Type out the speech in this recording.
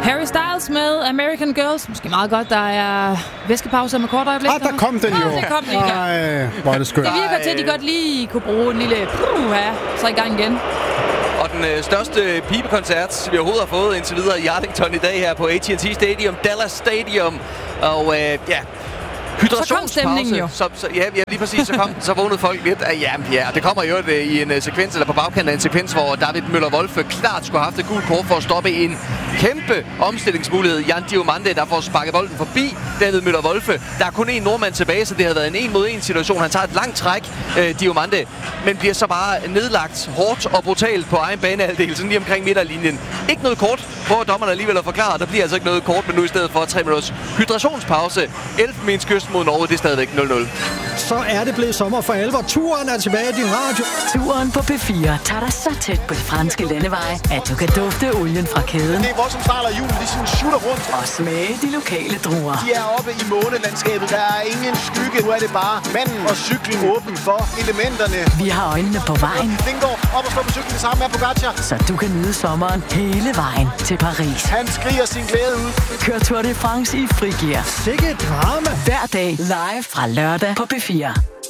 Harry Styles med American Girls. Måske meget godt, der er væskepause med kort øjeblik. Der kom den jo. Det kom lige der. Hvor er det skørt. Det virker til, at de godt lige kunne bruge en lille så i gang igen. Og den største pibekoncert, vi overhovedet har fået indtil videre i Arlington i dag her på AT&T Stadium, Dallas Stadium. Og Så kom stemningen jo. Ja, lige præcis. Så vågnede folk lidt. Det kommer jo i en sekvens, eller på bagkanten af en sekvens, hvor David Møller-Wolfe klart skulle have haft et gult kort for at stoppe en kæmpe omstillingsmulighed. Jan Diomande, der får sparket bolden forbi David Møller-Wolfe. Der er kun én nordmand tilbage, så det havde været en 1-mod-1 situation. Han tager et langt træk, Diomande, men bliver så bare nedlagt hårdt og brutalt på egen banehalvdel, sådan lige omkring midterlinjen. Ikke noget kort, hvor dommerne alligevel at forklare. Der bliver altså ikke noget kort, men nu i stedet for 3 minutters hydrationspause. Elfenbenskysten mod Norge, det er stadigvæk 0-0. Så er det blevet sommer for alvor. Turen er tilbage i din radio. Turen på P4 tager dig så tæt på de franske landeveje, at du kan dufte olien fra kæden. Det er voldsomt snart af julen, de sådan shooter rundt. Og smage de lokale druer. De er oppe i månelandskabet. Der er ingen skygge. Nu er det bare manden og cyklen åben for elementerne. Vi har øjnene på vejen. Den går op og slår på cyklen sammen med Pogacar. Så du kan nyde sommeren hele vejen til Paris. Han skriger sin glæde ud. Kør Tour de France i frigear. Sikke drama. Hver dag live fra lørdag på P4.